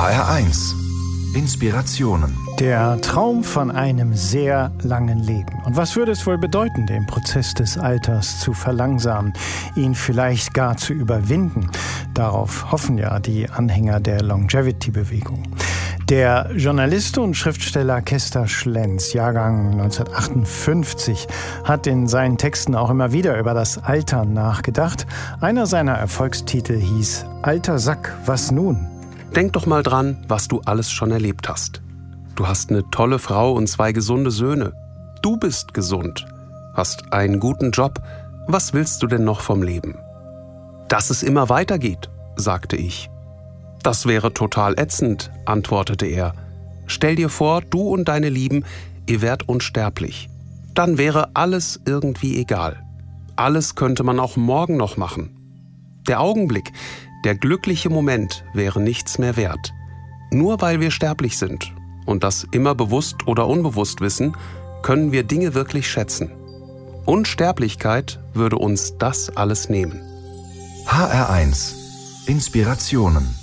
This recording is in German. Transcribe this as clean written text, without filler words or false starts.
HR1 Inspirationen. Der Traum von einem sehr langen Leben. Und was würde es wohl bedeuten, den Prozess des Alters zu verlangsamen, ihn vielleicht gar zu überwinden? Darauf hoffen ja die Anhänger der Longevity-Bewegung. Der Journalist und Schriftsteller Kester Schlenz, Jahrgang 1958, hat in seinen Texten auch immer wieder über das Altern nachgedacht. Einer seiner Erfolgstitel hieß »Alter Sack, was nun?« Denk doch mal dran, was du alles schon erlebt hast. Du hast eine tolle Frau und 2 gesunde Söhne. Du bist gesund, hast einen guten Job. Was willst du denn noch vom Leben? Dass es immer weitergeht, sagte ich. Das wäre total ätzend, antwortete er. Stell dir vor, du und deine Lieben, ihr wärt unsterblich. Dann wäre alles irgendwie egal. Alles könnte man auch morgen noch machen. Der Augenblick, der glückliche Moment wäre nichts mehr wert. Nur weil wir sterblich sind und das immer bewusst oder unbewusst wissen, können wir Dinge wirklich schätzen. Unsterblichkeit würde uns das alles nehmen. HR1 Inspirationen.